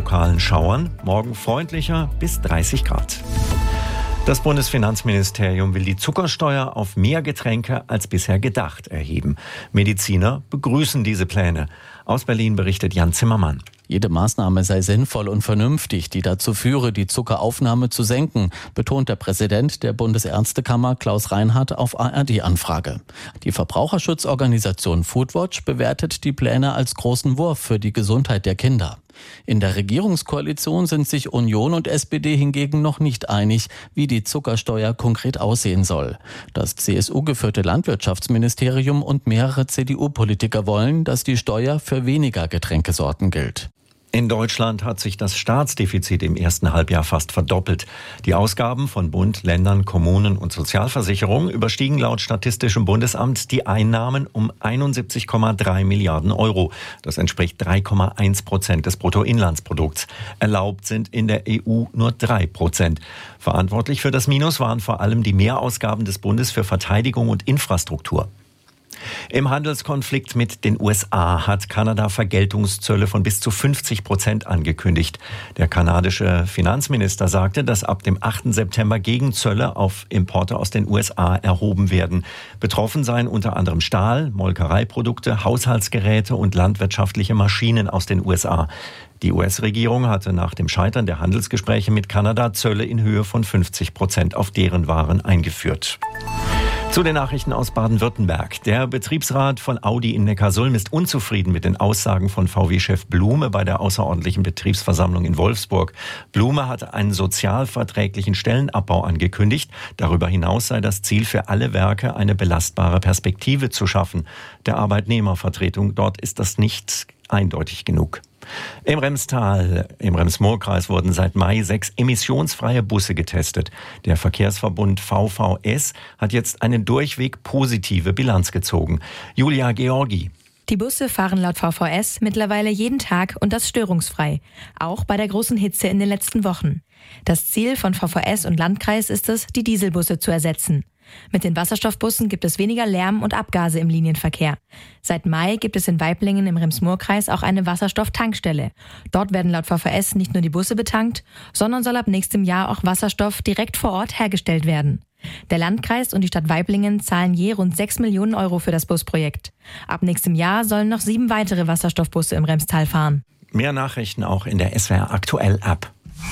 lokalen Schauern. Morgen freundlicher bis 30 Grad. Das Bundesfinanzministerium will die Zuckersteuer auf mehr Getränke als bisher gedacht erheben. Mediziner begrüßen diese Pläne. Aus Berlin berichtet Jan Zimmermann. Jede Maßnahme sei sinnvoll und vernünftig, die dazu führe, die Zuckeraufnahme zu senken, betont der Präsident der Bundesärztekammer Klaus Reinhardt auf ARD-Anfrage. Die Verbraucherschutzorganisation Foodwatch bewertet die Pläne als großen Wurf für die Gesundheit der Kinder. In der Regierungskoalition sind sich Union und SPD hingegen noch nicht einig, wie die Zuckersteuer konkret aussehen soll. Das CSU-geführte Landwirtschaftsministerium und mehrere CDU-Politiker wollen, dass die Steuer für weniger Getränkesorten gilt. In Deutschland hat sich das Staatsdefizit im ersten Halbjahr fast verdoppelt. Die Ausgaben von Bund, Ländern, Kommunen und Sozialversicherungen überstiegen laut Statistischem Bundesamt die Einnahmen um 71,3 Milliarden Euro. Das entspricht 3,1% des Bruttoinlandsprodukts. Erlaubt sind in der EU nur 3%. Verantwortlich für das Minus waren vor allem die Mehrausgaben des Bundes für Verteidigung und Infrastruktur. Im Handelskonflikt mit den USA hat Kanada Vergeltungszölle von bis zu 50% angekündigt. Der kanadische Finanzminister sagte, dass ab dem 8. September Gegenzölle auf Importe aus den USA erhoben werden. Betroffen seien unter anderem Stahl, Molkereiprodukte, Haushaltsgeräte und landwirtschaftliche Maschinen aus den USA. Die US-Regierung hatte nach dem Scheitern der Handelsgespräche mit Kanada Zölle in Höhe von 50% auf deren Waren eingeführt. Zu den Nachrichten aus Baden-Württemberg. Der Betriebsrat von Audi in Neckarsulm ist unzufrieden mit den Aussagen von VW-Chef Blume bei der außerordentlichen Betriebsversammlung in Wolfsburg. Blume hatte einen sozialverträglichen Stellenabbau angekündigt. Darüber hinaus sei das Ziel für alle Werke, eine belastbare Perspektive zu schaffen. Der Arbeitnehmervertretung dort ist das nicht eindeutig genug. Im Remstal, im Rems-Murr-Kreis wurden seit Mai 6 emissionsfreie Busse getestet. Der Verkehrsverbund VVS hat jetzt eine durchweg positive Bilanz gezogen. Julia Georgi. Die Busse fahren laut VVS mittlerweile jeden Tag und das störungsfrei. Auch bei der großen Hitze in den letzten Wochen. Das Ziel von VVS und Landkreis ist es, die Dieselbusse zu ersetzen. Mit den Wasserstoffbussen gibt es weniger Lärm und Abgase im Linienverkehr. Seit Mai gibt es in Waiblingen im Rems-Murr-Kreis auch eine Wasserstofftankstelle. Dort werden laut VVS nicht nur die Busse betankt, sondern soll ab nächstem Jahr auch Wasserstoff direkt vor Ort hergestellt werden. Der Landkreis und die Stadt Waiblingen zahlen je rund 6 Millionen Euro für das Busprojekt. Ab nächstem Jahr sollen noch 7 weitere Wasserstoffbusse im Remstal fahren. Mehr Nachrichten auch in der SWR Aktuell App.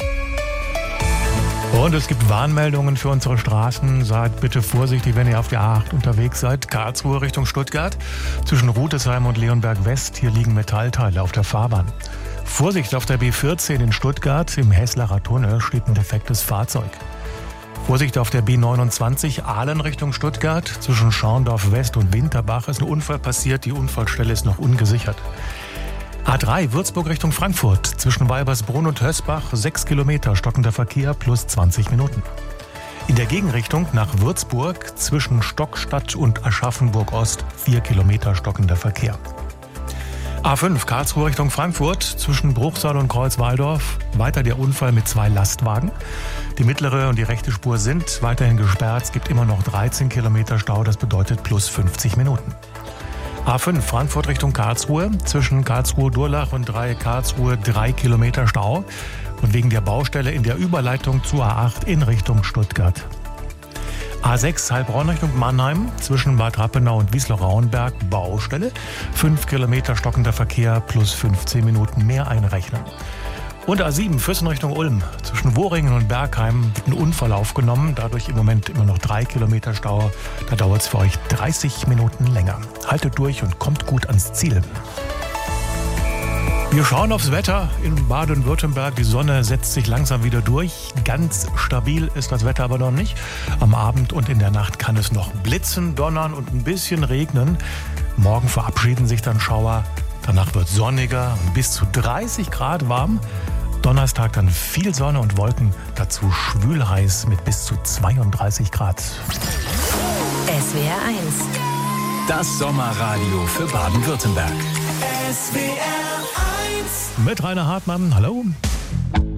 Und es gibt Warnmeldungen für unsere Straßen. Seid bitte vorsichtig, wenn ihr auf der A8 unterwegs seid. Karlsruhe Richtung Stuttgart. Zwischen Rudesheim und Leonberg West. Hier liegen Metallteile auf der Fahrbahn. Vorsicht auf der B14 in Stuttgart. Im Heslacher Tunnel steht ein defektes Fahrzeug. Vorsicht auf der B29 Ahlen Richtung Stuttgart. Zwischen Schorndorf West und Winterbach ist ein Unfall passiert. Die Unfallstelle ist noch ungesichert. A3 Würzburg Richtung Frankfurt. Zwischen Weibersbrunn und Hösbach 6 Kilometer stockender Verkehr plus 20 Minuten. In der Gegenrichtung nach Würzburg zwischen Stockstadt und Aschaffenburg-Ost 4 Kilometer stockender Verkehr. A5 Karlsruhe Richtung Frankfurt zwischen Bruchsal und Kreuzwaldorf. Weiter der Unfall mit 2 Lastwagen. Die mittlere und die rechte Spur sind weiterhin gesperrt. Es gibt immer noch 13 Kilometer Stau. Das bedeutet plus 50 Minuten. A5 Frankfurt Richtung Karlsruhe, zwischen Karlsruhe-Durlach und Karlsruhe 3 Kilometer Stau und wegen der Baustelle in der Überleitung zur A8 in Richtung Stuttgart. A6 Heilbronn Richtung Mannheim, zwischen Bad Rappenau und Wiesloch-Rauenberg Baustelle, 5 Kilometer stockender Verkehr plus 15 Minuten mehr einrechnen. Und A7 Füssen Richtung Ulm, zwischen Woringen und Bergheim wird ein Unfall aufgenommen, dadurch im Moment immer noch 3 Kilometer Stau. Da dauert es für euch 30 Minuten länger. Haltet durch und kommt gut ans Ziel. Wir schauen aufs Wetter in Baden-Württemberg. Die Sonne setzt sich langsam wieder durch. Ganz stabil ist das Wetter aber noch nicht. Am Abend und in der Nacht kann es noch blitzen, donnern und ein bisschen regnen. Morgen verabschieden sich dann Schauer. Danach wird sonniger und bis zu 30 Grad warm. Donnerstag dann viel Sonne und Wolken, dazu schwülheiß mit bis zu 32 Grad. SWR 1. Das Sommerradio für Baden-Württemberg. SWR 1. Mit Rainer Hartmann, hallo.